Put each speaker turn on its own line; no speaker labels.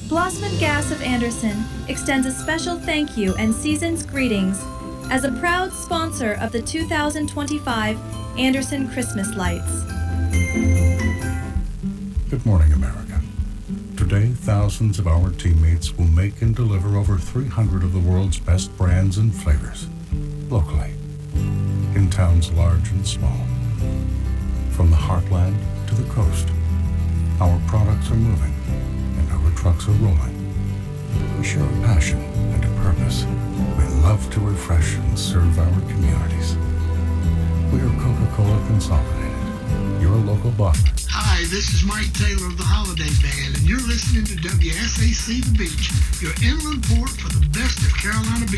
Blossman Gas of Anderson extends a special thank you and season's greetings as a proud sponsor of the 2025 Anderson Christmas Lights.
Good morning, America. Today, thousands of our teammates will make and deliver over 300 of the world's best brands and flavors, locally, in towns large and small. From the heartland to the coast, our products are moving and our trucks are rolling. We share a passion and a purpose. We love to refresh and serve our communities. We are Coca-Cola Consolidated, your local bottler.
Hi, this is Mike Taylor of the Holiday Band, and you're listening to WSAC The Beach, your inland port for the best of Carolina Beach.